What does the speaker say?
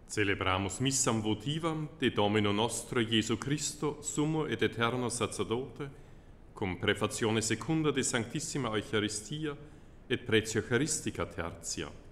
Celebramus missam votivam de Domino nostro Iesu Christo, sumo et eterno sacerdote, cum prefazione secunda de Sanctissima Eucharistia et pretio Eucharistica tertia.